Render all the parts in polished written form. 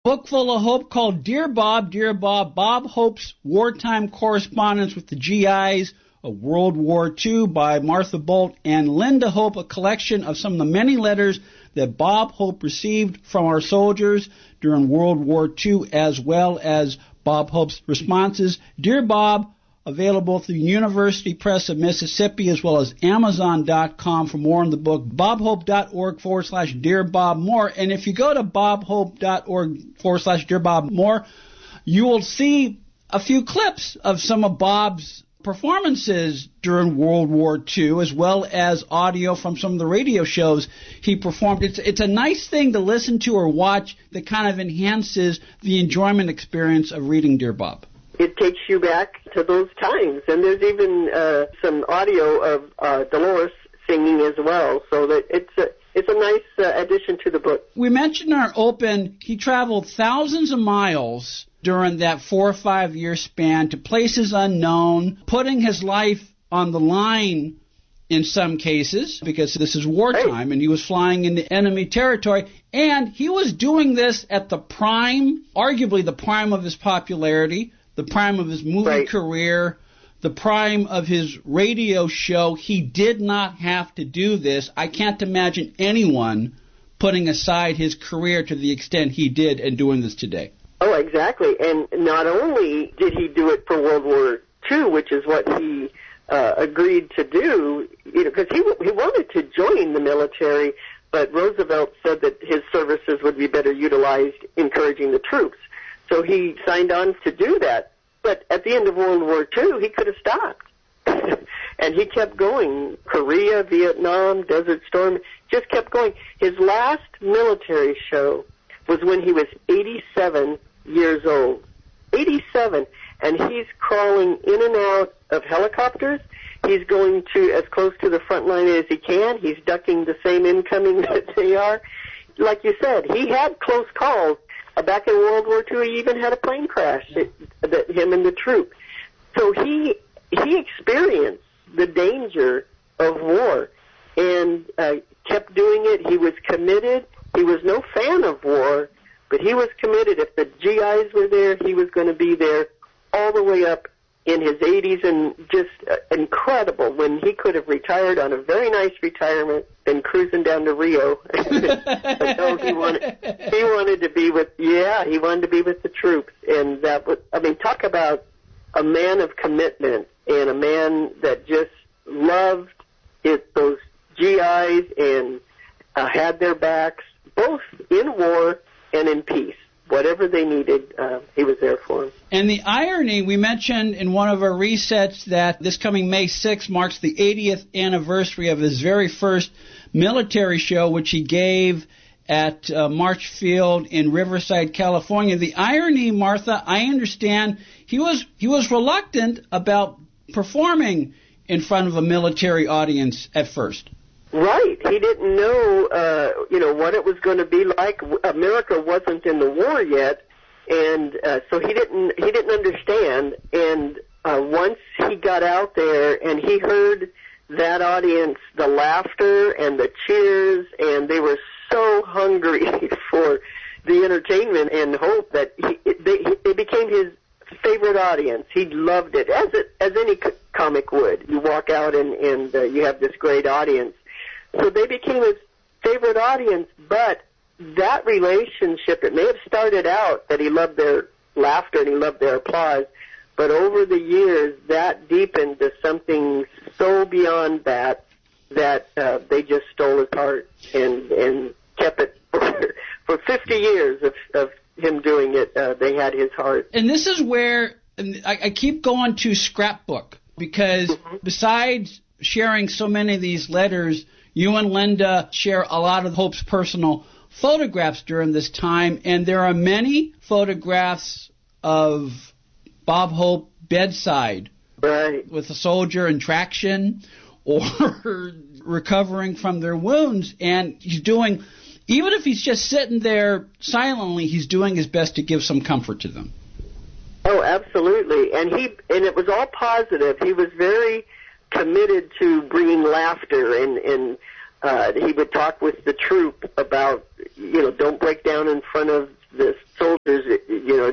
book full of hope called Dear Bob, Bob Hope's Wartime Correspondence with the GIs of World War II by Martha Bolt and Linda Hope, a collection of some of the many letters that Bob Hope received from our soldiers during World War II, as well as Bob Hope's responses. Dear Bob, available through University Press of Mississippi, as well as Amazon.com for more on the book, bobhope.org/Dear Bob Moore. And if you go to bobhope.org/Dear Bob Moore, you will see a few clips of some of Bob's performances during World War II, as well as audio from some of the radio shows he performed. It's a nice thing to listen to or watch that kind of enhances the enjoyment experience of reading Dear Bob. It takes you back to those times, and there's even some audio of Dolores singing as well, so that it's a nice addition to the book. We mentioned in our open he traveled thousands of miles during that 4 or 5 year span to places unknown, putting his life on the line in some cases, because this is wartime, and he was flying into enemy territory, and he was doing this at the prime, arguably the prime of his popularity, the prime of his movie career, the prime of his radio show. He did not have to do this. I can't imagine anyone putting aside his career to the extent he did and doing this today. Oh, exactly. And not only did he do it for World War II, which is what he agreed to do, because he wanted to join the military, but Roosevelt said that his services would be better utilized encouraging the troops. So he signed on to do that. But at the end of World War II, he could have stopped. And he kept going. Korea, Vietnam, Desert Storm, just kept going. His last military show was when he was 87 years old. 87. And he's crawling in and out of helicopters. He's going to as close to the front line as he can. He's ducking the same incoming that they are. Like you said, he had close calls. Back in World War II, he even had a plane crash, him and the troop. So he experienced the danger of war and kept doing it. He was committed. He was no fan of war, but he was committed. If the GIs were there, he was going to be there all the way up in his 80s, and just incredible when he could have retired on a very nice retirement and cruising down to Rio. But no, he wanted to be with the troops, and that was, talk about a man of commitment and a man that just loved those GIs and had their backs both in war and in peace. Whatever they needed, he was there for them. And the irony, we mentioned in one of our resets that this coming May 6th marks the 80th anniversary of his very first military show, which he gave at March Field in Riverside, California. The irony, Martha, I understand he was reluctant about performing in front of a military audience at first. Right. He didn't know, what it was going to be like. America wasn't in the war yet, and so he didn't understand. And once he got out there and he heard that audience, the laughter and the cheers, and they were so hungry for the entertainment and hope that they became his favorite audience. He loved it, as any comic would. You walk out and you have this great audience. So they became his favorite audience, but that relationship, it may have started out that he loved their laughter and he loved their applause, but over the years that deepened to something so beyond that they just stole his heart and kept it for 50 years of him doing it. They had his heart. And this is where I keep going to Scrapbook, because besides sharing so many of these letters, you and Linda share a lot of Hope's personal photographs during this time, and there are many photographs of Bob Hope bedside, right, with a soldier in traction or recovering from their wounds, and he's doing, even if he's just sitting there silently, he's doing his best to give some comfort to them. Oh, absolutely, and it was all positive. He was very committed to bringing laughter, and he would talk with the troop about, don't break down in front of the soldiers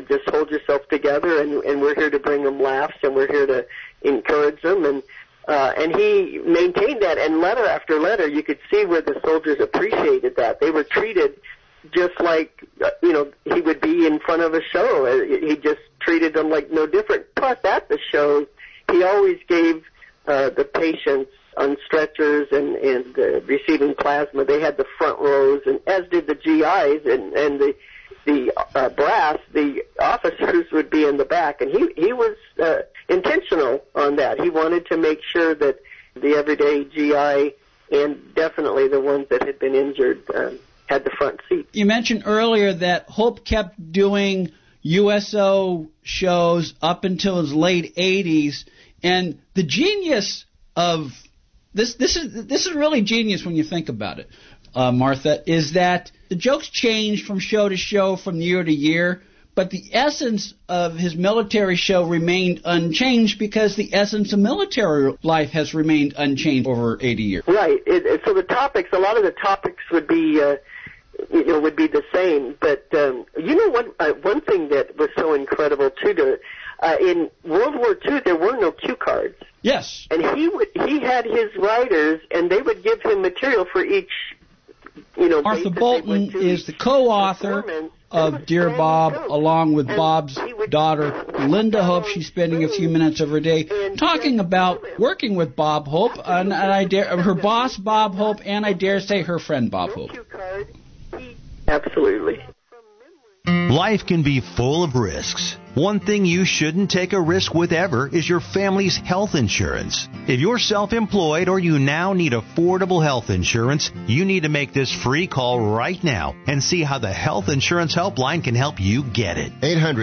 just hold yourself together, and we're here to bring them laughs, and we're here to encourage them. And he maintained that, and letter after letter, you could see where the soldiers appreciated that. They were treated just like, he would be in front of a show. He just treated them like no different. Plus, at the shows, he always gave the patients on stretchers and receiving plasma. They had the front rows, and as did the GIs and the brass. The officers would be in the back, and he was intentional on that. He wanted to make sure that the everyday GI and definitely the ones that had been injured had the front seat. You mentioned earlier that Hope kept doing USO shows up until his late 80s, and the genius of this is really genius when you think about it, Martha, is that the jokes change from show to show, from year to year, but the essence of his military show remained unchanged because the essence of military life has remained unchanged over 80 years. Right. So the topics, a lot of the topics would be would be the same. But one thing that was so incredible too, in World War II there were no cue cards. Yes. And he had his writers, and they would give him material for each. Arthur Bolton is the co-author of Dear Bob, along with Bob's daughter, Linda Hope. She's spending a few minutes of her day talking about working with Bob Hope, and her boss, Bob Hope, and I dare say her friend, Bob Hope. Absolutely. Life can be full of risks. One thing you shouldn't take a risk with ever is your family's health insurance. If you're self-employed or you now need affordable health insurance, you need to make this free call right now and see how the Health Insurance Helpline can help you get it.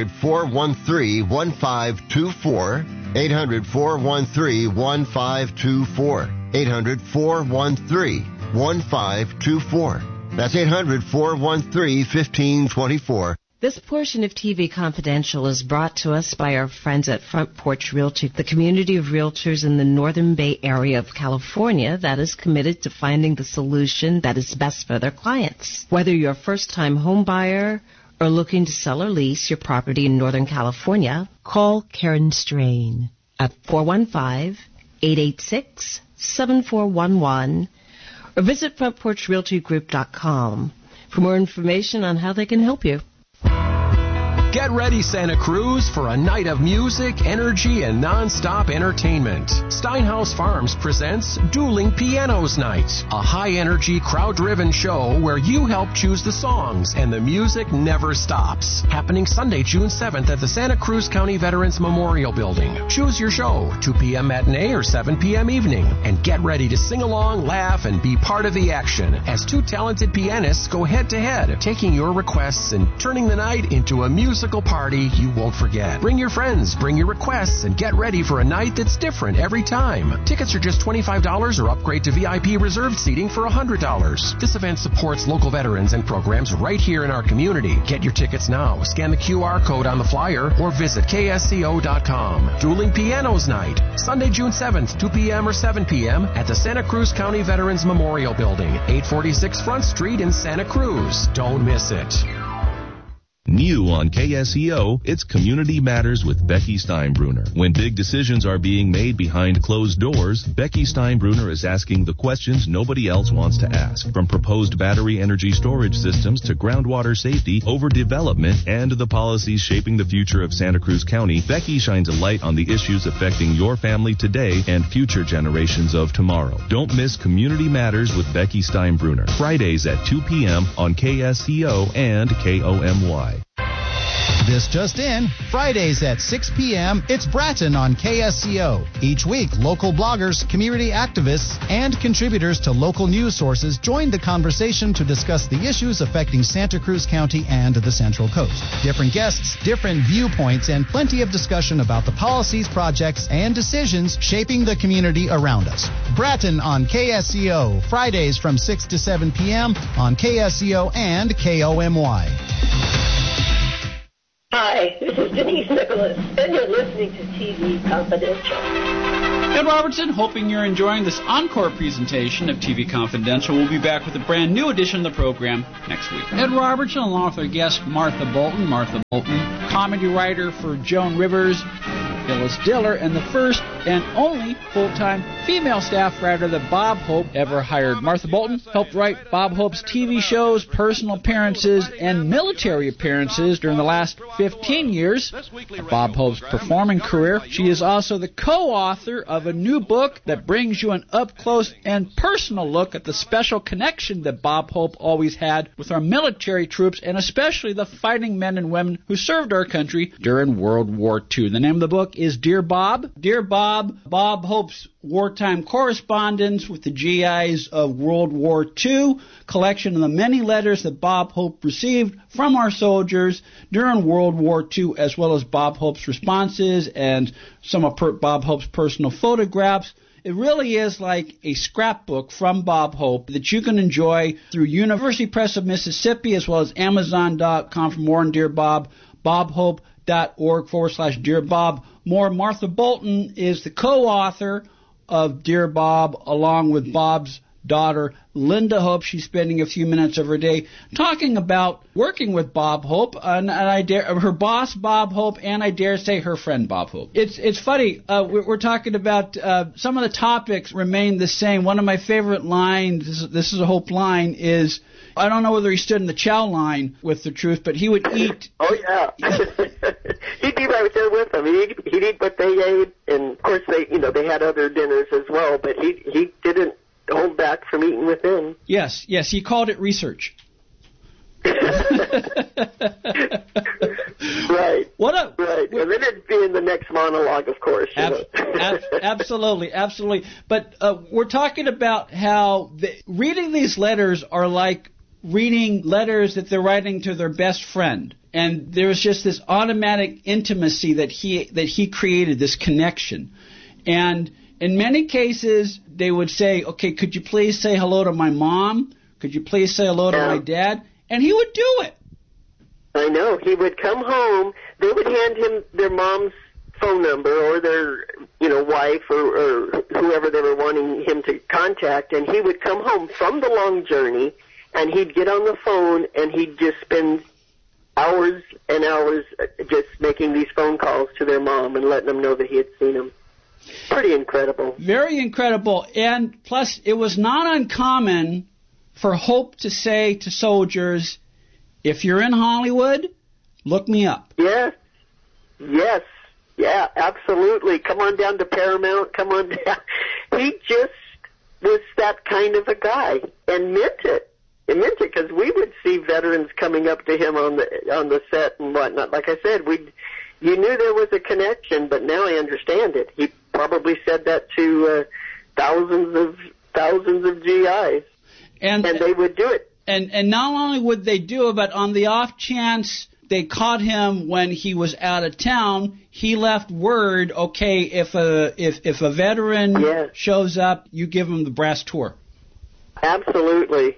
800-413-1524. 800-413-1524. 800-413-1524. That's 800-413-1524. This portion of TV Confidential is brought to us by our friends at Front Porch Realty, the community of realtors in the Northern Bay Area of California that is committed to finding the solution that is best for their clients. Whether you're a first-time home buyer or looking to sell or lease your property in Northern California, call Karen Strain at 415-886-7411 or visit FrontPorchRealtyGroup.com for more information on how they can help you. Get ready, Santa Cruz, for a night of music, energy, and non-stop entertainment. Steinhaus Farms presents Dueling Pianos Night, a high-energy, crowd-driven show where you help choose the songs and the music never stops. Happening Sunday, June 7th at the Santa Cruz County Veterans Memorial Building. Choose your show, 2 p.m. matinee or 7 p.m. evening, and get ready to sing along, laugh, and be part of the action as two talented pianists go head-to-head, taking your requests and turning the night into a musical party you won't forget. Bring your friends, bring your requests, and get ready for a night that's different every time. Tickets are just $25 or upgrade to VIP reserved seating for $100. This event supports local veterans and programs right here in our community. Get your tickets now. Scan the QR code on the flyer or visit ksco.com. Dueling Pianos Night, Sunday, June 7th, 2 p.m. or 7 p.m. at the Santa Cruz County Veterans Memorial Building, 846 Front Street in Santa Cruz. Don't miss it. New on KSEO, it's Community Matters with Becky Steinbruner. When big decisions are being made behind closed doors, Becky Steinbruner is asking the questions nobody else wants to ask. From proposed battery energy storage systems to groundwater safety, overdevelopment, and the policies shaping the future of Santa Cruz County, Becky shines a light on the issues affecting your family today and future generations of tomorrow. Don't miss Community Matters with Becky Steinbruner, Fridays at 2 p.m. on KSEO and KOMY. This just in, Fridays at 6 p.m., it's Bratton on KSCO. Each week, local bloggers, community activists, and contributors to local news sources join the conversation to discuss the issues affecting Santa Cruz County and the Central Coast. Different guests, different viewpoints, and plenty of discussion about the policies, projects, and decisions shaping the community around us. Bratton on KSCO, Fridays from 6 to 7 p.m. on KSCO and KOMY. Hi, this is Denise Nicholas, and you're listening to TV Confidential. Ed Robertson, hoping you're enjoying this encore presentation of TV Confidential. We'll be back with a brand new edition of the program next week. Ed Robertson, along with our guest Martha Bolton. Martha Bolton, comedy writer for Joan Rivers, Phyllis Diller, and the first and only full-time female staff writer that Bob Hope ever hired. Martha Bolton helped write Bob Hope's TV shows, personal appearances, and military appearances during the last 15 years of Bob Hope's performing career. She is also the co-author of a new book that brings you an up-close and personal look at the special connection that Bob Hope always had with our military troops, and especially the fighting men and women who served our country during World War II. The name of the book is Dear Bob. Dear Bob, Bob Hope's wartime correspondence with the GIs of World War II, collection of the many letters that Bob Hope received from our soldiers during World War II, as well as Bob Hope's responses and some of Bob Hope's personal photographs. It really is like a scrapbook from Bob Hope that you can enjoy through University Press of Mississippi, as well as Amazon.com for more on Dear Bob, bobhope.org/Dear Bob. More. Martha Bolton is the co-author of Dear Bob, along with Bob's daughter, Linda Hope. She's spending a few minutes of her day talking about working with Bob Hope, and her boss, Bob Hope, and I dare say her friend, Bob Hope. It's funny. We're talking about some of the topics remain the same. One of my favorite lines, this is a Hope line, is, I don't know whether he stood in the chow line with the truth, but he would eat. Oh, yeah. He'd be right there with them. He'd eat what they ate, and, of course, they had other dinners as well, but he didn't hold back from eating with them. Yes, he called it research. Right. Right. And then it'd be in the next monologue, of course. Absolutely. But we're talking about how reading these letters are like reading letters that they're writing to their best friend. And there's just this automatic intimacy that he created, this connection. And in many cases, they would say, okay, could you please say hello to my mom? Could you please say hello to my dad? And he would do it. I know. He would come home. They would hand him their mom's phone number or their, wife or whoever they were wanting him to contact, and he would come home from the long journey, and he'd get on the phone, and he'd just spend hours and hours just making these phone calls to their mom and letting them know that he had seen them. Pretty incredible. Very incredible. And plus, it was not uncommon for Hope to say to soldiers, if you're in Hollywood, look me up. Yes. Yeah, absolutely. Come on down to Paramount. Come on down. He just was that kind of a guy and meant it. It meant it because we would see veterans coming up to him on the set and whatnot. Like I said, you knew there was a connection, but now I understand it. He probably said that to thousands of GIs, and they would do it. And not only would they do it, but on the off chance they caught him when he was out of town, he left word, okay, if a veteran shows up, you give him the brass tour. Absolutely.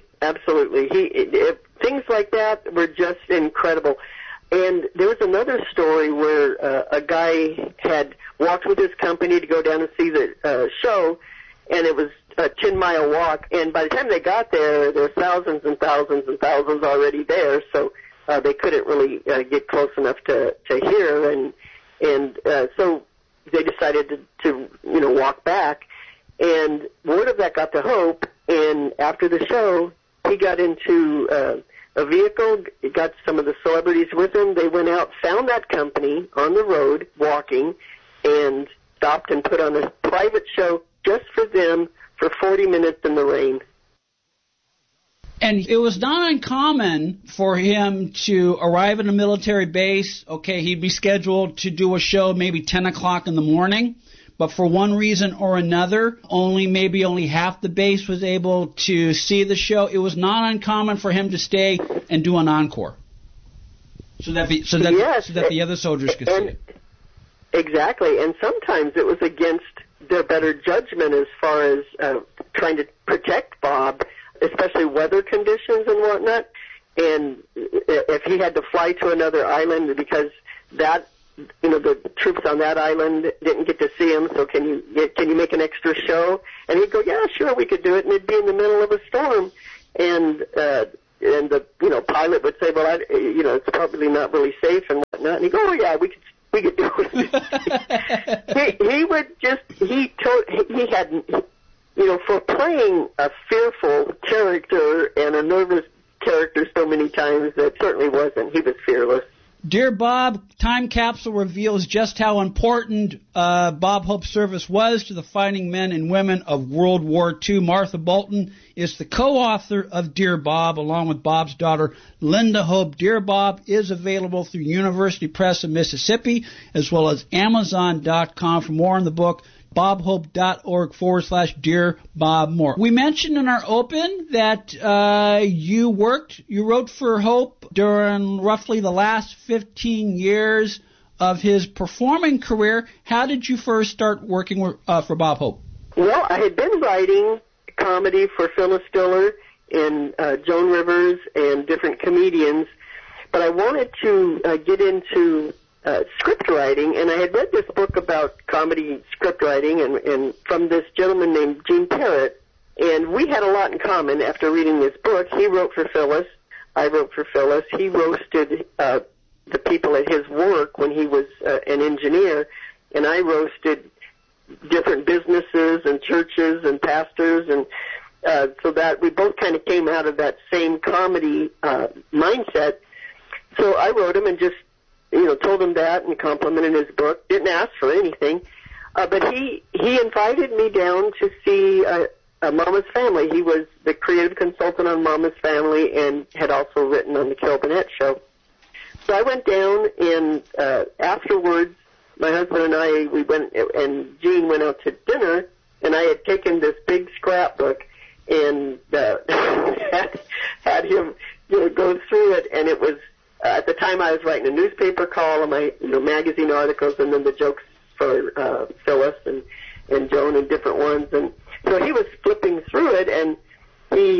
Things like that were just incredible. And there was another story where a guy had walked with his company to go down and see the show, and it was a 10-mile walk. And by the time they got there were thousands and thousands and thousands already there, so they couldn't really get close enough to hear. And so they decided to walk back. And word of that got to Hope, and after the show, he got into a vehicle, got some of the celebrities with him. They went out, found that company on the road, walking, and stopped and put on a private show just for them for 40 minutes in the rain. And it was not uncommon for him to arrive at a military base. Okay, he'd be scheduled to do a show maybe 10 o'clock in the morning. But for one reason or another, only half the base was able to see the show. It was not uncommon for him to stay and do an encore, so that the other soldiers could see it. Exactly, and sometimes it was against their better judgment as far as trying to protect Bob, especially weather conditions and whatnot. And if he had to fly to another island because that the troops on that island didn't get to see him, so can you make an extra show? And he'd go, yeah, sure, we could do it. And it'd be in the middle of a storm, and the pilot would say, well, it's probably not really safe and whatnot. And he'd go, oh yeah, we could do it. he had, for playing a fearful character and a nervous character so many times, that certainly wasn't. He was fearless. Dear Bob, Time Capsule reveals just how important Bob Hope's service was to the fighting men and women of World War II. Martha Bolton is the co-author of Dear Bob, along with Bob's daughter, Linda Hope. Dear Bob is available through University Press of Mississippi, as well as Amazon.com. For more on the book, bobhope.org/Dear Bob Moore. We mentioned in our open that you wrote for Hope during roughly the last 15 years of his performing career. How did you first start working for Bob Hope? Well, I had been writing comedy for Phyllis Diller and Joan Rivers and different comedians, but I wanted to get into script writing, and I had read this book about comedy script writing and from this gentleman named Gene Parrott, and we had a lot in common after reading this book. He wrote for Phyllis. I wrote for Phyllis. He roasted the people at his work when he was an engineer, and I roasted different businesses and churches and pastors, and so that we both kind of came out of that same comedy mindset. So I wrote him and just told him that and complimented his book. Didn't ask for anything, but he invited me down to see Mama's Family. He was the creative consultant on Mama's Family and had also written on the Carol Burnett Show. So I went down, and afterwards, my husband and we went, and Gene went out to dinner, and I had taken this big scrapbook and had him go through it, and it was. At the time, I was writing a newspaper column, magazine articles, and then the jokes for Phyllis and Joan and different ones. And so he was flipping through it, and he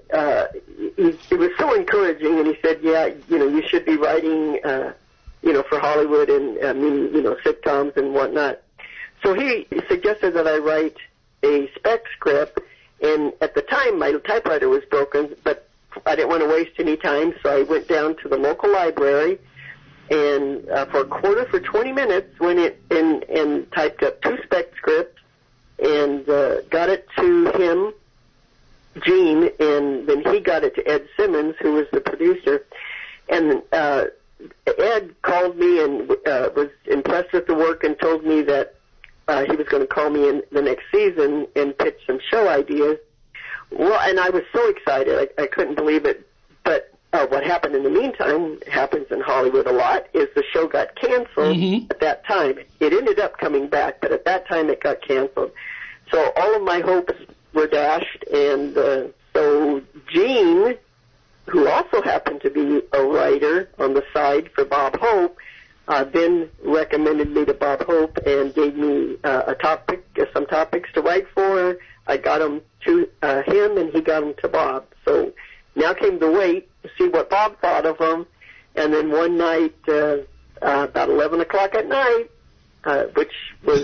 was so encouraging. And he said, "Yeah, you should be writing, for Hollywood and sitcoms and whatnot." So he suggested that I write a spec script. And at the time, my typewriter was broken, but I didn't want to waste any time, so I went down to the local library and for a quarter for 20 minutes went in and typed up 2 spec scripts and got it to him, Gene, and then he got it to Ed Simmons, who was the producer. And Ed called me and was impressed with the work and told me that he was going to call me in the next season and pitch some show ideas. Well, and I was so excited. I couldn't believe it. But what happened in the meantime, happens in Hollywood a lot, is the show got canceled at that time. It ended up coming back, but at that time it got canceled. So all of my hopes were dashed, and so Gene, who also happened to be a writer on the side for Bob Hope, then recommended me to Bob Hope and gave me some topics to write for. I got them to him, and he got them to Bob. So now came the wait to see what Bob thought of them. And then one night, about 11 o'clock at night, which was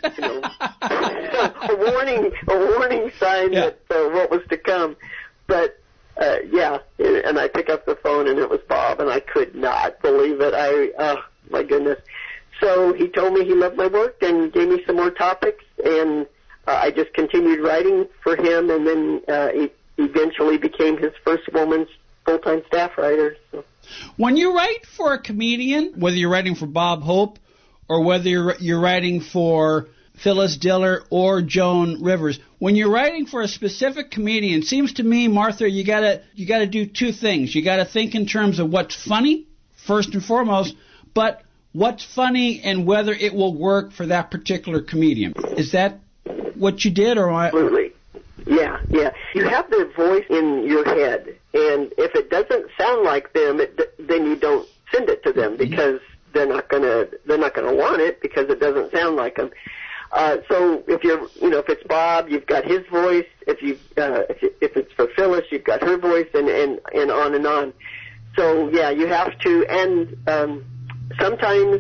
a warning sign that what was to come. But and I pick up the phone, and it was Bob, and I could not believe it. My goodness. So he told me he loved my work and gave me some more topics, and I just continued writing for him, and then he eventually became his first woman's full-time staff writer. So. When you write for a comedian, whether you're writing for Bob Hope or whether you're writing for Phyllis Diller or Joan Rivers, when you're writing for a specific comedian, it seems to me, Martha, you gotta do 2 things. You gotta think in terms of what's funny, first and foremost, but what's funny and whether it will work for that particular comedian. Is that what you did, or Absolutely. Yeah. You have their voice in your head, and if it doesn't sound like them, then you don't send it to them because they're not gonna want it because it doesn't sound like them. So if if it's Bob, you've got his voice. If it's for Phyllis, you've got her voice, and on and on. So yeah, you have to, and sometimes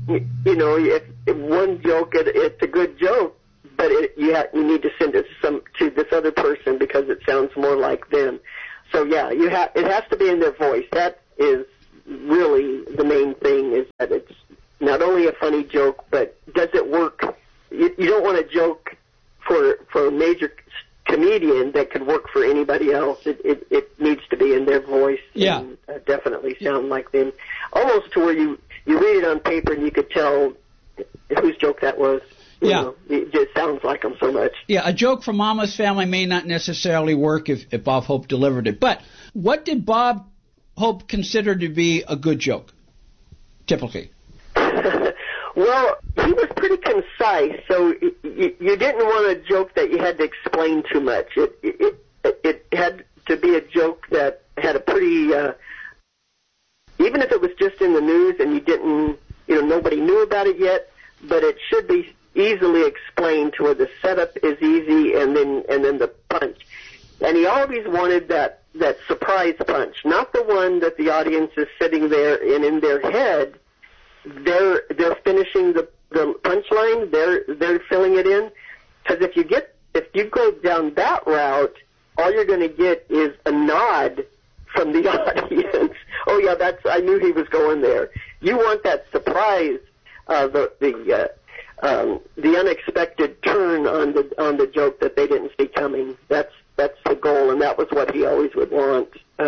you know, if one joke, it's a good joke, but you need to send it to this other person because it sounds more like them. So yeah, it has to be in their voice. That is really the main thing, is that it's not only a funny joke, but does it work? You don't want a joke for a major comedian that could work for anybody else. It needs to be in their voice. Yeah. And definitely sound like them, almost to where you read it on paper and you could tell whose joke that was. You know, it just sounds like them so much. Yeah, a joke from Mama's Family may not necessarily work if Bob Hope delivered it. But what did Bob Hope consider to be a good joke, typically? Well, he was pretty concise, so you didn't want a joke that you had to explain too much. It had to be a joke that had a pretty, even if it was just in the news and you didn't, nobody knew about it yet, but it should be easily explained to where the setup is easy and then the punch. And he always wanted that surprise punch, not the one that the audience is sitting there and in their head they're finishing the punchline, they're filling it in. Because if you go down that route, all you're going to get is a nod from the audience. Oh yeah, I knew he was going there. You want that surprise, the unexpected turn on the joke that they didn't see coming. That's the goal, and that was what he always would want.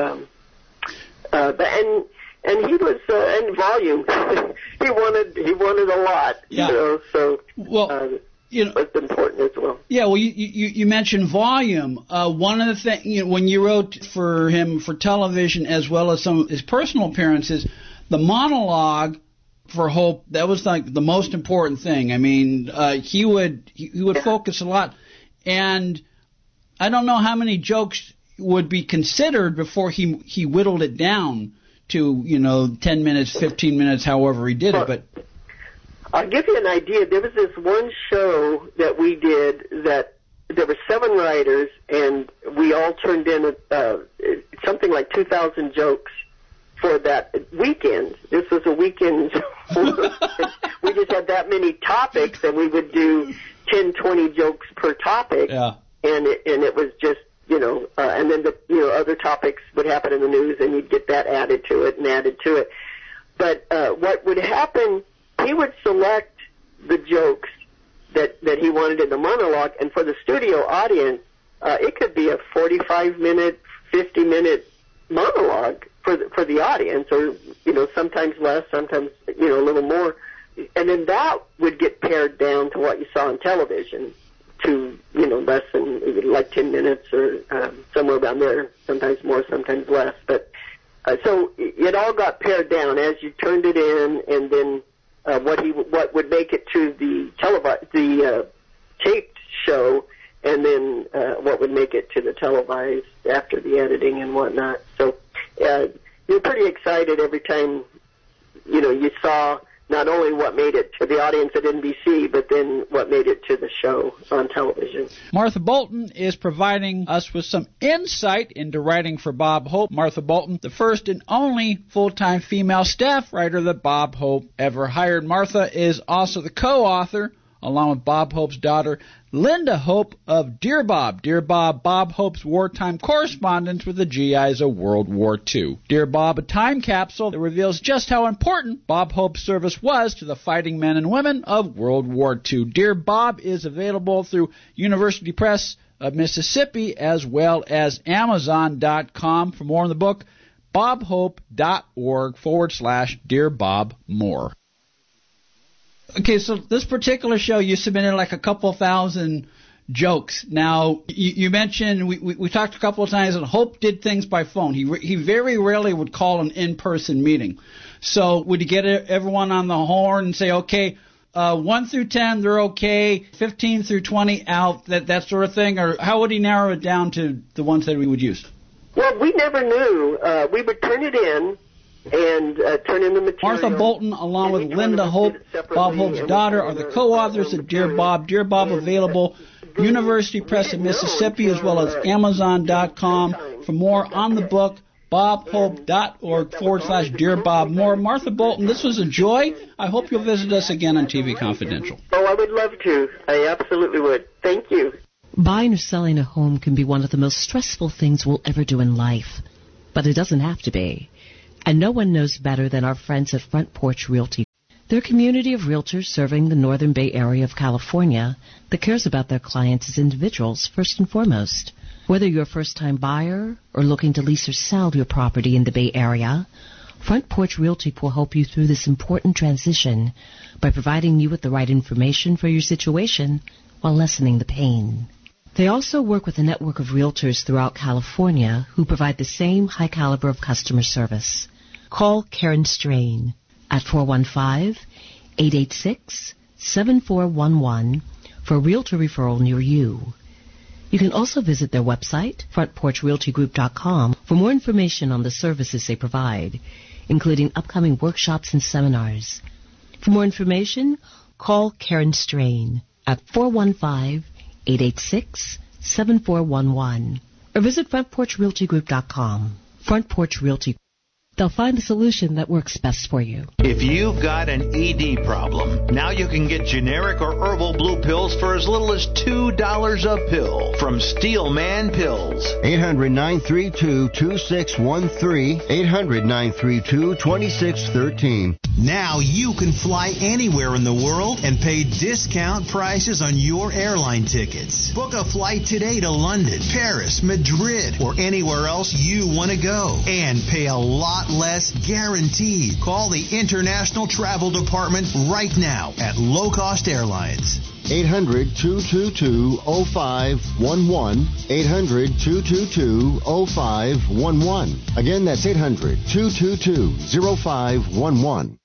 And he was in volume. he wanted a lot. Yeah. So it's important as well. Yeah. Well, you mentioned volume. One of the things when you wrote for him for television as well as some of his personal appearances, the monologue for Hope, that was like the most important thing. I mean, he would focus a lot, and I don't know how many jokes would be considered before he whittled it down to 10 minutes, 15 minutes, however he did it. But I'll give you an idea. There was this one show that we did that there were 7 writers, and we all turned in something like 2,000 jokes for that weekend. This was a weekend. We just had that many topics, and we would do 10, 20 jokes per topic. Yeah. And it was just, and then other topics would happen in the news, and you'd get that added to it. But what would happen, he would select the jokes that he wanted in the monologue, and for the studio audience, it could be a 45-minute, 50-minute monologue for the audience, or sometimes less, sometimes a little more, and then that would get pared down to what you saw on television, to less than like 10 minutes or somewhere around there, sometimes more, sometimes less. But so it all got pared down as you turned it in, and then what would make it to the taped show, and then what would make it to the televised after the editing and whatnot. So you're pretty excited every time you saw not only what made it to the audience at NBC, but then what made it to the show on television. Martha Bolton is providing us with some insight into writing for Bob Hope. Martha Bolton, the first and only full-time female staff writer that Bob Hope ever hired. Martha is also the co-author, along with Bob Hope's daughter, Linda Hope, of Dear Bob. Dear Bob, Bob Hope's wartime correspondence with the GIs of World War II. Dear Bob, a time capsule that reveals just how important Bob Hope's service was to the fighting men and women of World War II. Dear Bob is available through University Press of Mississippi as well as Amazon.com. For more on the book, bobhope.org/Dear Bob Moore. Okay, so this particular show, you submitted like a couple thousand jokes. Now, you mentioned, we talked a couple of times that Hope did things by phone. He very rarely would call an in-person meeting. So would he get everyone on the horn and say, okay, 1 through 10, they're okay, 15 through 20 out, that sort of thing? Or how would he narrow it down to the ones that we would use? Well, we never knew. We would turn it in and turn in the material. Martha Bolton, along with Linda Hope, Bob Hope's daughter, are the co-authors of Dear Bob. Dear Bob available University Press of Mississippi as well as Amazon.com. For more on the book, bobhope.org/Dear Bob Moore. Martha Bolton, this was a joy. I hope you'll visit us again on TV Confidential. Oh, I would love to. I absolutely would. Thank you. Buying or selling a home can be one of the most stressful things we'll ever do in life. But it doesn't have to be. And no one knows better than our friends at Front Porch Realty. They're a community of realtors serving the Northern Bay area of California that cares about their clients as individuals first and foremost. Whether you're a first-time buyer or looking to lease or sell your property in the Bay Area, Front Porch Realty will help you through this important transition by providing you with the right information for your situation while lessening the pain. They also work with a network of realtors throughout California who provide the same high caliber of customer service. Call Karen Strain at 415-886-7411 for a realtor referral near you. You can also visit their website, frontporchrealtygroup.com, for more information on the services they provide, including upcoming workshops and seminars. For more information, call Karen Strain at 415-886-7411 or visit frontporchrealtygroup.com. Front Porch Realty. They'll find the solution that works best for you. If you've got an ED problem, now you can get generic or herbal blue pills for as little as $2 a pill from Steelman Pills. 800-932-2613. 800-932-2613. Now you can fly anywhere in the world and pay discount prices on your airline tickets. Book a flight today to London, Paris, Madrid, or anywhere else you want to go and pay a lot less guaranteed. Call the International Travel Department right now at Low Cost Airlines. 800-222-0511. 800-222-0511. Again, that's 800-222-0511.